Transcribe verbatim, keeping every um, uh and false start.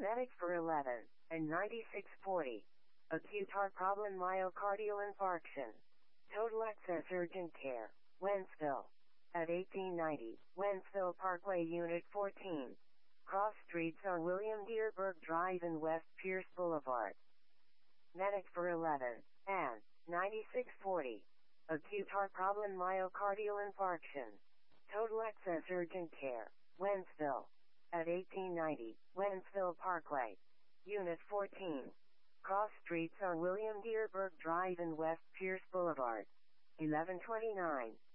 Medic for eleven and ninety-six forty. Acute heart problem, myocardial infarction. Total access urgent care. Wentzville. At eighteen ninety, Wentzville Parkway, Unit fourteen. Cross streets on William Dearborg Drive and West Pierce Boulevard. Medic for eleven and ninety-six forty. Acute heart problem, myocardial infarction. Total access urgent care. Wentzville. At eighteen ninety, Wentzville Parkway. Unit fourteen. Cross streets on William Dearborg Drive and West Pierce Boulevard. eleven twenty-nine,